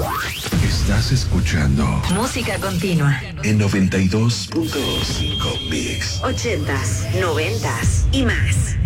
Estás escuchando Música continua en 92.5 Mix. 80s, 90s y más.